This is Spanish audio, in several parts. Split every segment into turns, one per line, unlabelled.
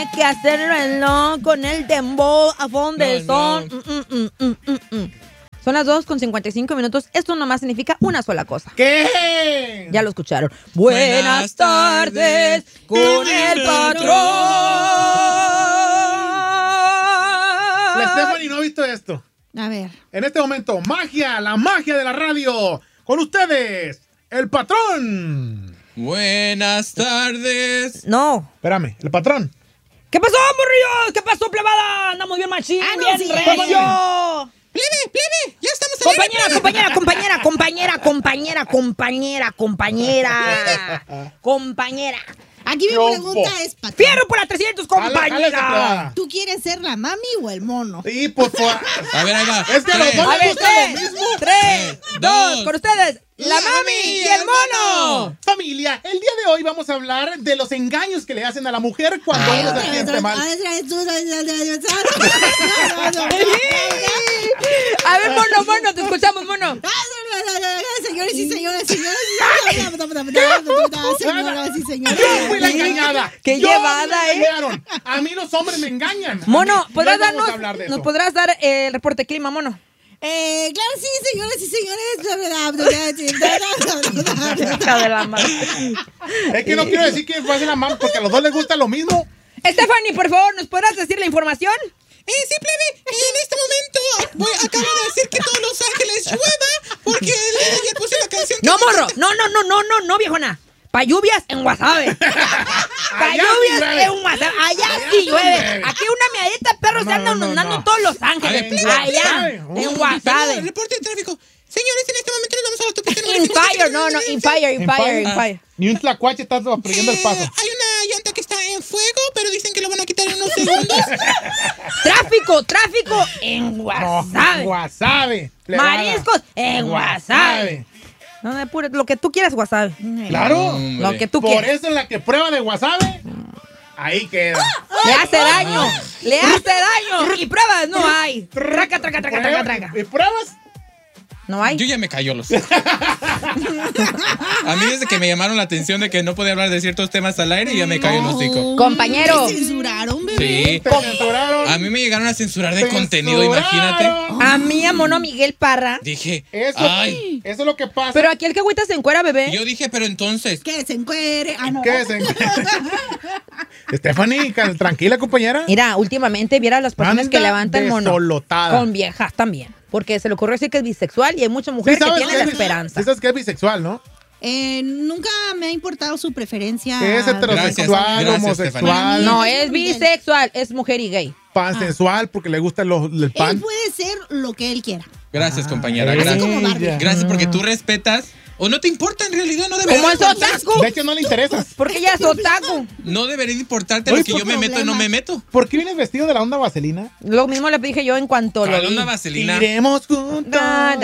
tiene que hacerlo con el dembow a fondo del son. Son las 2:55. Esto nomás significa una sola cosa.
¿Qué?
Ya lo escucharon. Buenas tardes con el patrón.
La Stephanie no ha visto esto.
A ver.
En este momento, magia, la magia de la radio. Con ustedes, el patrón.
Buenas tardes.
No.
Espérame, el patrón.
¿Qué pasó, morrillos? ¿Qué pasó, plebada? Andamos bien machín, bien recio.
Plebe, ya estamos al
Compañera.
Aquí mi pregunta es, patrón.
¡Fierro por la 300, compañera!
¿Tú quieres ser la mami o el mono?
Sí, pues.
A ver, ahí va.
Es que a los dos
A
les
ver,
gusta lo mismo.
3, 2, con ustedes, la mami y el mono.
Familia, el día de hoy vamos a hablar de los engaños que le hacen a la mujer cuando ella se siente mal.
A ver, mono, te escuchamos, mono.
Señores y señoras.
Yo fui la engañada.
Qué
Yo
llevada,
me engañaron. A mí los hombres me engañan.
Mono,
Luego vamos
¿podrás
a hablar de
nos
eso.
podrás dar el reporte clima, mono?
Claro, sí, señoras y
Es que no quiero decir que fue la mamá porque a los dos les gusta lo mismo.
Stephanie, por favor, ¿nos podrás decir la información?
Sí, plebe, en este momento acabo de decir que todos Los Ángeles llueva porque el día de ayer puse la canción que
No, morro, no, viejona. Pa' lluvias en Guasave. Pa' lluvias en Guasave. Allá sí llueve. Aquí una miadita, perro, se anda inundando todos Los Ángeles. Allá, en Guasave.
Reporte de tráfico. Señores, en este momento nos vamos a la autopista.
In fire.
Ni un tlacuache está perdiendo el paso.
Hay una llanta que está en fuego, pero dicen que lo van a quitar en unos segundos.
Tráfico en Guasave.
Guasave.
Mariscos en Guasave. No me apures, lo que tú quieras, Guasave.
Claro.
Lo que tú
Por
quieras.
eso en la que prueba de Guasave, ahí queda.
Le hace daño. Y pruebas no hay. Traca.
¿Y pruebas?
¿No hay?
Yo ya me cayó los ojos. A mí desde que me llamaron la atención de que no podía hablar de ciertos temas al aire, ya me cayó el hocico.
Compañero.
¿Te censuraron, bebé?
Sí.
Te censuraron.
A mí me llegaron a censurar de
Censuraron.
contenido, imagínate.
A mí, a mono Miguel Parra.
Dije,
Eso es lo que pasa.
Pero aquí el que agüita se encuera, bebé.
yo dije, pero entonces,
Que se encuere. Ah, no.
¿Qué es? Stephanie, tranquila, compañera.
Mira, últimamente viera las personas que levantan mono
desolotada.
con viejas también. Porque se le ocurrió decir que es bisexual y hay muchas mujeres que tienen la esperanza.
Sí sabes que es bisexual, ¿no?
Nunca me ha importado su preferencia.
Que es heterosexual,
Gracias,
homosexual,
No, es bisexual, es mujer y gay.
pansensual porque le gusta el
Él
pan.
puede ser lo que él quiera.
gracias, compañera.
ella.
Gracias.
Como Barbie.
Gracias porque tú respetas. O no te importa en realidad, no debería.
¿Cómo es otaku?
De hecho, no le interesa.
Porque ella es otaku.
No debería importarte
Oye,
lo que yo me meto y no me meto.
¿Por qué vienes vestido de la onda vaselina?
Lo mismo le dije yo en cuanto lo vi.
Una vaselina.
Iremos juntos.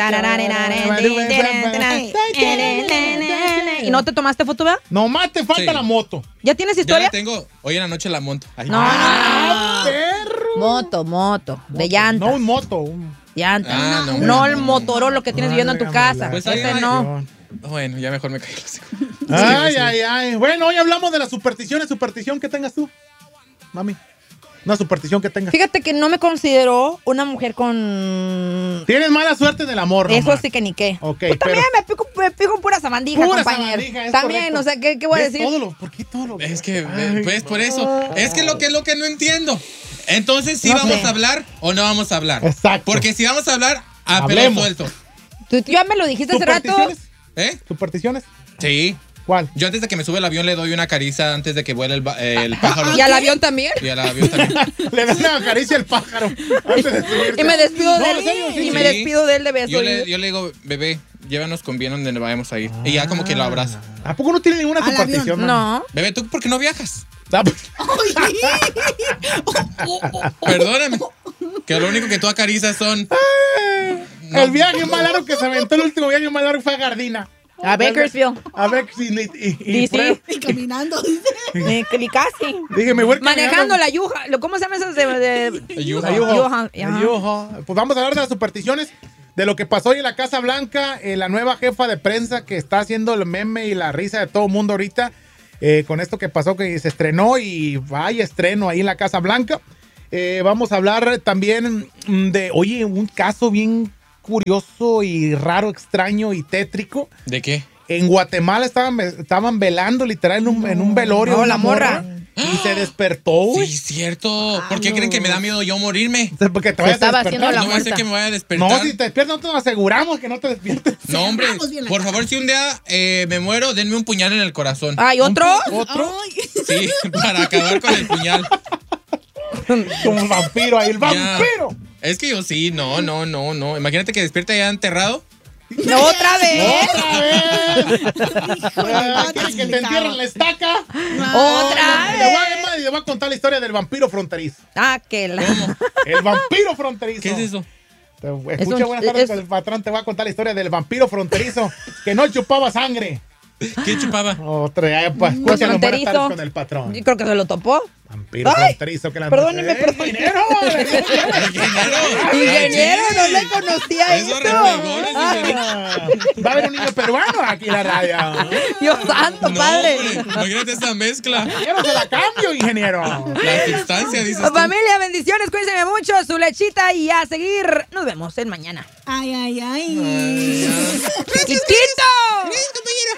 ¿Y no te tomaste foto, verdad?
Nomás te falta
Sí.
la moto.
¿Ya tienes
Ya
historia?
la tengo. Hoy en la noche la monto. Ay.
No,
Perro.
moto, de llanta.
No un moto.
Llanta.
Ah, no.
No el Motorola que tienes viviendo en tu casa.
Pues
Ese
ahí,
no.
Bueno, ya mejor me caí el hocico.
Ay. Bueno, hoy hablamos de las supersticiones. ¿Superstición que tengas tú, mami? Una superstición que tengas.
Fíjate que no me considero una mujer con...
Tienes mala suerte en el amor,
Eso
nomás.
sí que ni qué.
Ok,
Pues también me pico en pura sabandija,
Pura
compañero.
sabandija, es
También,
correcto.
o sea, ¿qué voy a
¿Ves
decir?
¿Por qué todo lo
Es que,
Ay,
pues por eso. Es que lo que no entiendo. Entonces, ¿sí
No
vamos
sé.
a hablar o no vamos a hablar?
Exacto.
Porque si vamos a hablar, a pelo
Hablemos.
suelto.
Tú ya me lo dijiste hace rato.
¿Supersticiones?
¿Eh?
¿Supersticiones?
Sí.
¿Cuál?
Yo antes de que me sube el avión le doy una caricia antes de que vuele el pájaro.
¿Y al avión también?
Y al avión también.
Le dan una caricia al pájaro antes de subirse.
Y me despido
No,
de
en
él.
serio, sí.
Y me despido de él de beso.
Yo le digo, bebé, llévanos con bien donde vayamos a ir. Y ya como que lo abrazo.
¿A poco no tiene ninguna
Al
superstición?
avión.
mami?
No.
Bebé, ¿tú por qué no viajas?
Ah, pues,
Perdóname. Que lo único que tú acaricias son...
El viaje más largo que se aventó, el último viaje más largo fue a Gardina.
A Bakersfield.
A Bakersfield y
DC.
Y caminando, dice.
Casi.
dije, me voy
Manejando la yuja. ¿Cómo se llama eso?
Yuja.
Yuja.
Pues vamos a hablar de las supersticiones, de lo que pasó hoy en la Casa Blanca, la nueva jefa de prensa que está haciendo el meme y la risa de todo el mundo ahorita. con esto que pasó, que se estrenó y vaya estreno ahí en la Casa Blanca. Vamos a hablar también de, oye, un caso bien curioso y raro, extraño y tétrico.
¿De qué?
En Guatemala estaban velando literal en un velorio.
No, la morra.
Y se despertó.
Sí, cierto. ¿Por qué creen que me da miedo yo morirme?
Porque te vayas a
estaba
despertar.
haciendo la
No va a ser
muerta.
que me vaya a despertar.
No, si te despiertas, nosotros nos aseguramos que no te despiertes.
No, hombre,
Cerramos bien la
por
cara.
favor, si un día me muero, denme un puñal en el corazón.
¿Hay otro?
¿Otro?
Ay.
Sí, para acabar con el puñal.
Como un vampiro ahí, el
Ya.
vampiro.
Es que yo sí, no. Imagínate que despierte ya enterrado.
No, otra vez.
¡Otra vez!
no,
¿Quieres que te
complicado.
entierren la estaca?
Otra vez.
Le voy a contar la historia del vampiro fronterizo.
Ah, que la...
El vampiro fronterizo.
¿Qué es eso?
Escucha, buenas tardes,
es-
el patrón te va a contar la historia del vampiro fronterizo que no chupaba sangre.
¿Qué chupaba?
Otra, pues, escúchalo, buenas
fronterizo.
tardes con el patrón.
Yo creo que se lo topó.
Vampiro
Ay,
fronterizo que la
perdóneme, perdóneme.
¡Ingeniero!
Ingeniero, no le conocía
Eso
esto.
reflejones, ingeniero.
Va a haber un niño peruano aquí en la radio.
Dios santo,
No,
padre.
hombre, imagínate esa mezcla.
Yo no se la cambio, ingeniero.
La sustancia, dices tú.
Familia, bendiciones, cuídense mucho, su lechita y a seguir. Nos vemos en mañana.
Ay.
¡Chiquitito!
Gracias, compañero.